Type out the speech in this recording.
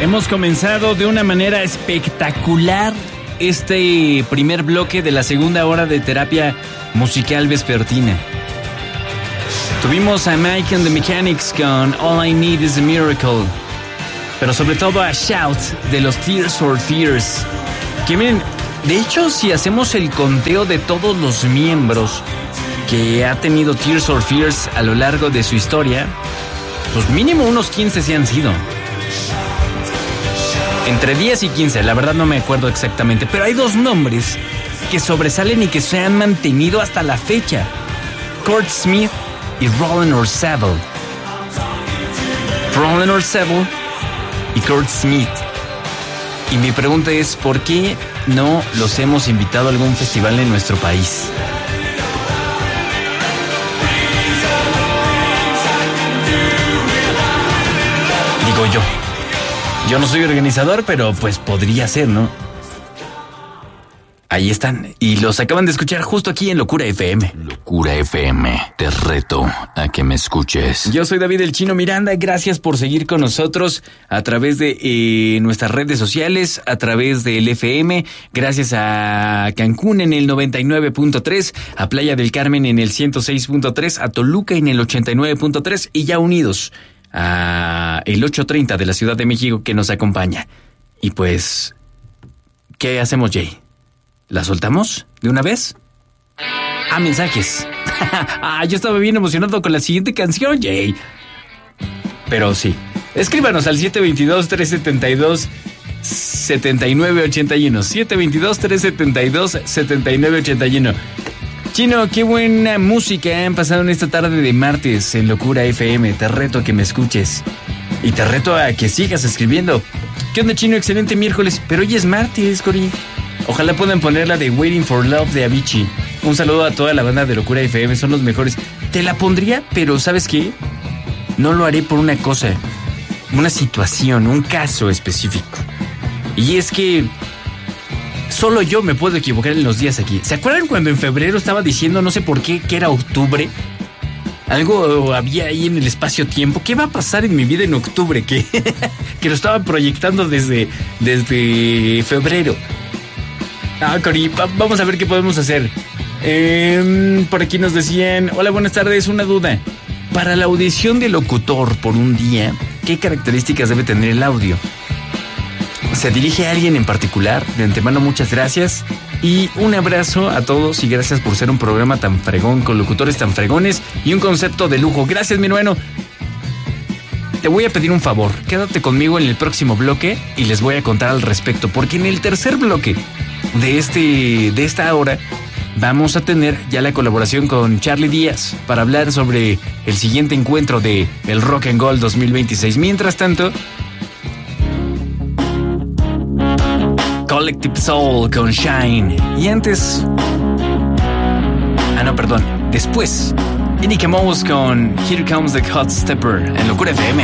Hemos comenzado de una manera espectacular este primer bloque de la segunda hora de terapia musical vespertina. Tuvimos a Mike and the Mechanics con All I Need Is a Miracle, pero sobre todo a Shout de los Tears for Fears. Que miren, de hecho, si hacemos el conteo de todos los miembros que ha tenido Tears for Fears a lo largo de su historia, pues mínimo unos 15 se han sido. Entre 10 y 15, la verdad no me acuerdo exactamente, pero hay dos nombres que sobresalen y que se han mantenido hasta la fecha: Kurt Smith y Roland Orzabal. Roland Orzabal y Kurt Smith. Y mi pregunta es, ¿por qué no los hemos invitado a algún festival en nuestro país? Digo yo. Yo no soy organizador, pero pues podría ser, ¿no? Ahí están, y los acaban de escuchar justo aquí en Locura FM. Locura FM, te reto a que me escuches. Yo soy David el Chino Miranda, gracias por seguir con nosotros a través de nuestras redes sociales, a través del FM, gracias a Cancún en el 99.3, a Playa del Carmen en el 106.3, a Toluca en el 89.3 y ya unidos a el 830 de la Ciudad de México que nos acompaña. Y pues, ¿qué hacemos, Jay? ¿La soltamos de una vez? Ah, mensajes. Yo estaba bien emocionado con la siguiente canción, Jay. Pero sí, escríbanos al 722-372-7981. 722-372-7981. Chino, qué buena música han pasado en esta tarde de martes en Locura FM. Te reto a que me escuches. Y te reto a que sigas escribiendo. ¿Qué onda, Chino? Excelente miércoles. Pero hoy es martes, Cori. Ojalá puedan poner la de Waiting for Love de Avicii. Un saludo a toda la banda de Locura FM. Son los mejores. Te la pondría, pero ¿sabes qué? No lo haré por una cosa. Una situación, un caso específico. Y es que solo yo me puedo equivocar en los días aquí. ¿Se acuerdan cuando en febrero estaba diciendo, no sé por qué, que era octubre? Algo había ahí en el espacio-tiempo. ¿Qué va a pasar en mi vida en octubre? Que lo estaba proyectando desde febrero. Cori, vamos a ver qué podemos hacer. Por aquí nos decían, hola, buenas tardes, una duda. Para la audición de locutor por un día, ¿qué características debe tener el audio? ¿Se dirige a alguien en particular? De antemano, muchas gracias. Y un abrazo a todos y gracias por ser un programa tan fregón, con locutores tan fregones y un concepto de lujo. Gracias, mi hermano. Te voy a pedir un favor. Quédate conmigo en el próximo bloque y les voy a contar al respecto. Porque en el tercer bloque de esta hora vamos a tener ya la colaboración con Charlie Díaz para hablar sobre el siguiente encuentro de el Rock and Gold 2026. Mientras tanto, Collective Soul con Shine. Y antes... después, Inika Mouse con Here Comes the Hot Stepper en Locura FM.